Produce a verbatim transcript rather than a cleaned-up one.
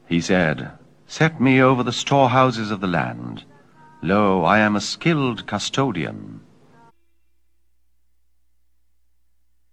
He said, "Set me over the storehouses of the land. Lo, I am a skilled custodian.